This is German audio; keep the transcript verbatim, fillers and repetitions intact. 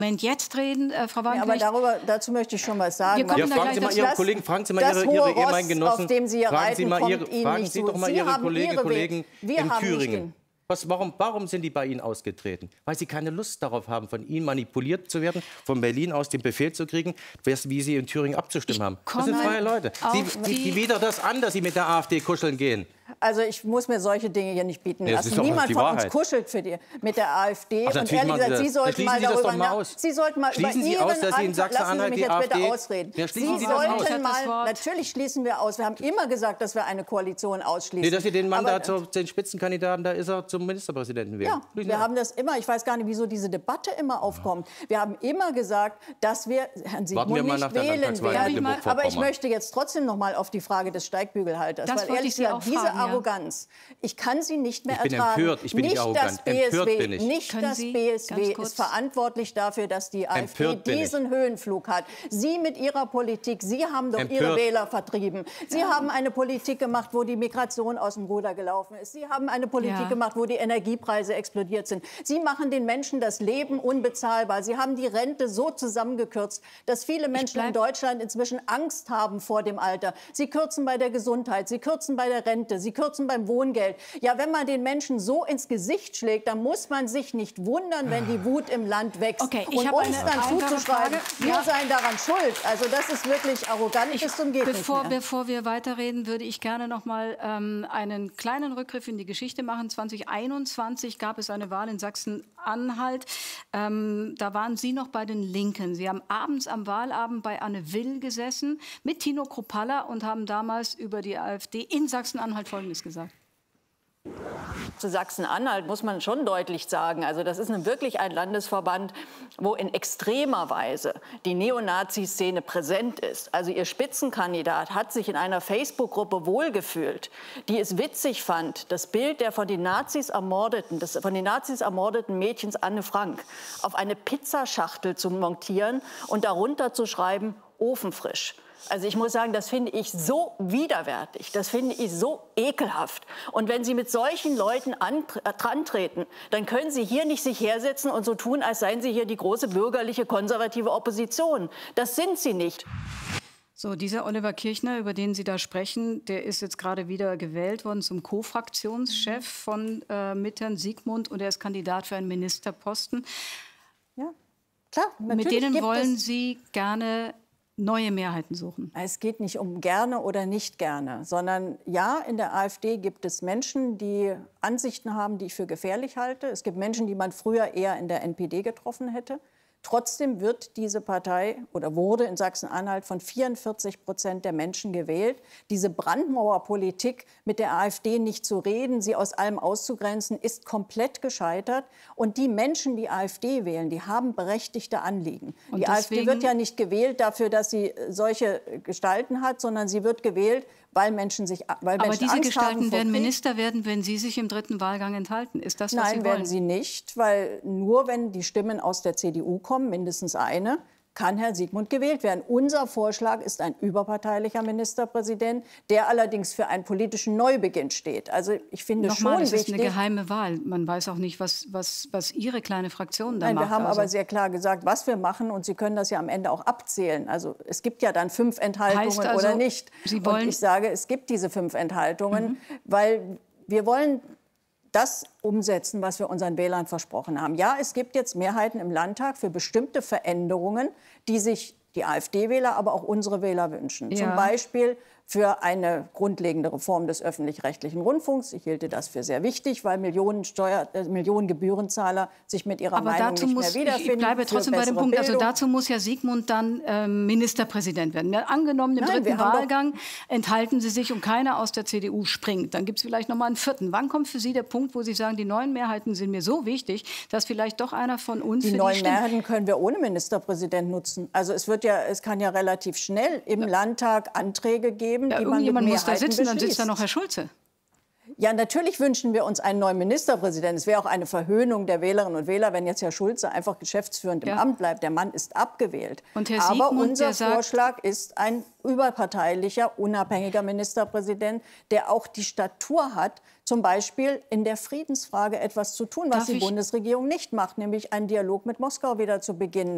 Jetzt reden, äh, Frau Wagenknecht. Ja, aber darüber, dazu möchte ich schon was sagen. Ja, fragen Sie mal Ihre Kollegen, fragen Sie mal Ihre, Ihre ehemaligen Genossen, auf dem Sie hier fragen reiten, Sie, mal ihre, fragen Sie doch mal Sie Ihre Kolleginnen und Kollegen in Thüringen. Nicht Was, warum, warum sind die bei Ihnen ausgetreten? Weil sie keine Lust darauf haben, von Ihnen manipuliert zu werden, von Berlin aus den Befehl zu kriegen, wie Sie in Thüringen abzustimmen haben. Das sind freie Leute. Sie, die, die widern das an, dass Sie mit der AfD kuscheln gehen. Also ich muss mir solche Dinge hier nicht bieten nee, lassen. Niemand von uns kuschelt für die, mit der AfD. Ach, und ehrlich gesagt, Sie sollten mal darüber nach, Sie sollten mal schließen über Sie Ihren aus, dass Sie in Sachsen-Anhalt die AfD... Bitte ausreden. Ja, Sie, Sie sollten mal... Natürlich schließen wir aus. Wir haben immer gesagt, dass wir eine Koalition ausschließen. Nee, dass Sie den Mann Aber, da, zu, den Spitzenkandidaten, da ist er zum Ministerpräsidenten wählen. Ja, wir haben das immer... Ich weiß gar nicht, wieso diese Debatte immer aufkommt. Wir haben immer gesagt, dass wir Herrn Sigmund nicht wählen werden. Aber ich möchte jetzt trotzdem noch mal auf die Frage des Steigbügelhalters. Das weil ehrlich gesagt, diese fragen, Arroganz... Ich kann sie nicht mehr ich bin ertragen. Empört. Ich bin nicht nicht arrogant. das B S W, empört bin ich. Nicht das B S W ist verantwortlich dafür, dass die AfD diesen Höhenflug hat. Sie mit ihrer Politik, Sie haben doch empört. Ihre Wähler vertrieben. Sie ja. haben eine Politik gemacht, wo die Migration aus dem Ruder gelaufen ist. Sie haben eine Politik ja. gemacht, wo die Energiepreise explodiert sind. Sie machen den Menschen das Leben unbezahlbar. Sie haben die Rente so zusammengekürzt, dass viele Menschen in Deutschland inzwischen Angst haben vor dem Alter. Sie kürzen bei der Gesundheit, Sie kürzen bei der Rente, Sie kürzen beim Wohngeld. Ja, wenn man den Menschen so ins Gesicht schlägt, dann muss man sich nicht wundern, wenn die Wut im Land wächst. Okay, ich und uns eine dann zuzuschreiben, wir ja. seien daran schuld. Also das ist wirklich arrogant bis zum geht bevor, nicht mehr. Bevor wir weiterreden, würde ich gerne noch mal ähm, einen kleinen Rückgriff in die Geschichte machen. zweitausendeinundzwanzig gab es eine Wahl in Sachsen-Anhalt. Ähm, da waren Sie noch bei den Linken. Sie haben abends am Wahlabend bei Anne Will gesessen mit Tino Kruppalla und haben damals über die AfD in Sachsen-Anhalt Folgendes gesagt. Zu Sachsen-Anhalt muss man schon deutlich sagen, also das ist wirklich ein Landesverband, wo in extremer Weise die Neonazi-Szene präsent ist. Also ihr Spitzenkandidat hat sich in einer Facebook-Gruppe wohlgefühlt, die es witzig fand, das Bild der von den Nazis ermordeten, des von den Nazis ermordeten Mädchens Anne Frank auf eine Pizzaschachtel zu montieren und darunter zu schreiben, ofenfrisch. Also ich muss sagen, das finde ich so widerwärtig, das finde ich so ekelhaft. Und wenn Sie mit solchen Leuten antreten, dann können Sie hier nicht sich hersetzen und so tun, als seien Sie hier die große bürgerliche konservative Opposition. Das sind Sie nicht. So, dieser Oliver Kirchner, über den Sie da sprechen, der ist jetzt gerade wieder gewählt worden zum Co-Fraktionschef von äh, mit Herrn Sigmund und er ist Kandidat für einen Ministerposten. Ja, klar. Mit denen wollen Sie gerne neue Mehrheiten suchen? Es geht nicht um gerne oder nicht gerne, sondern ja, in der AfD gibt es Menschen, die Ansichten haben, die ich für gefährlich halte. Es gibt Menschen, die man früher eher in der N P D getroffen hätte. Trotzdem wird diese Partei oder wurde in Sachsen-Anhalt von vierundvierzig Prozent der Menschen gewählt. Diese Brandmauerpolitik, mit der AfD nicht zu reden, sie aus allem auszugrenzen, ist komplett gescheitert. Und die Menschen, die AfD wählen, die haben berechtigte Anliegen. Und die AfD wird ja nicht gewählt dafür, dass sie solche Gestalten hat, sondern sie wird gewählt, weil Menschen sich weil Aber Menschen diese Angst Gestalten haben werden Minister werden, wenn Sie sich im dritten Wahlgang enthalten. Ist das, was Nein, Sie wollen? werden sie nicht, weil nur wenn die Stimmen aus der C D U kommen, mindestens eine, kann Herr Sigmund gewählt werden. Unser Vorschlag ist ein überparteilicher Ministerpräsident, der allerdings für einen politischen Neubeginn steht. Also ich finde Nochmal, schon das ist wichtig... eine geheime Wahl. Man weiß auch nicht, was, was, was Ihre kleine Fraktion da Nein, macht. wir haben also. aber sehr klar gesagt, was wir machen. Und Sie können das ja am Ende auch abzählen. Also es gibt ja dann fünf Enthaltungen heißt also, oder nicht. Sie wollen... Und ich sage, es gibt diese fünf Enthaltungen, mhm. weil wir wollen das umsetzen, was wir unseren Wählern versprochen haben. Ja, es gibt jetzt Mehrheiten im Landtag für bestimmte Veränderungen, die sich die AfD-Wähler, aber auch unsere Wähler wünschen. Ja. Zum Beispiel für eine grundlegende Reform des öffentlich-rechtlichen Rundfunks. Ich hielte das für sehr wichtig, weil Millionen, Steuer, äh, Millionen Gebührenzahler sich mit ihrer Aber Meinung dazu nicht muss, mehr wiederfinden. Ich bleibe trotzdem bei dem Punkt. Also dazu muss ja Sigmund dann äh, Ministerpräsident werden. Ja, angenommen, im Nein, dritten Wahlgang enthalten Sie sich und keiner aus der C D U springt. Dann gibt es vielleicht noch mal einen vierten. Wann kommt für Sie der Punkt, wo Sie sagen, die neuen Mehrheiten sind mir so wichtig, dass vielleicht doch einer von uns die für neuen die Stimme... Mehrheiten können wir ohne Ministerpräsident nutzen. Also es wird ja, es kann ja relativ schnell im ja. Landtag Anträge geben, ja, die man mit Mehrheiten muss da sitzen, beschließt. Dann sitzt da noch Herr Schulze. Ja, natürlich wünschen wir uns einen neuen Ministerpräsidenten. Es wäre auch eine Verhöhnung der Wählerinnen und Wähler, wenn jetzt Herr Schulze einfach geschäftsführend im ja. Amt bleibt. Der Mann ist abgewählt. Und Herr Aber Sigmund, unser der Vorschlag sagt, ist ein überparteilicher, unabhängiger Ministerpräsident, der auch die Statur hat, zum Beispiel in der Friedensfrage etwas zu tun, was Darf die ich? Bundesregierung nicht macht, nämlich einen Dialog mit Moskau wieder zu beginnen.